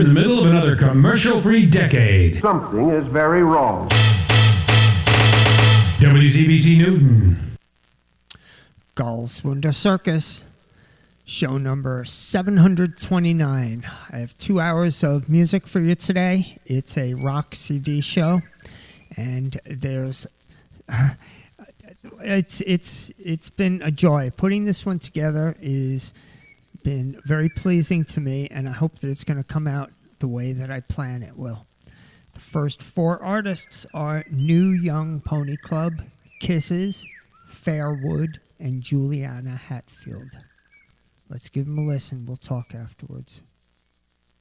in the middle of another commercial-free decade. Something is very wrong. WCBC Newton. Galswunder Circus, show number 729. I have 2 hours of music for you today. It's a rock CD show, and there's it's been a joy. Putting this one together is been very pleasing to me, and I hope that it's going to come out the way that I plan it will. The first 4 artists are New Young Pony Club, Kisses, Fairwood, and Juliana Hatfield. Let's give them a listen. We'll talk afterwards.